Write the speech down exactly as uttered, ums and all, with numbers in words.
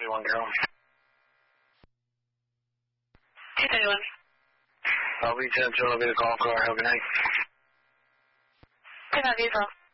thirty-one, girl. two thirty-one. I'll be ten to elevate a call car. Have a good night. Good night, as well.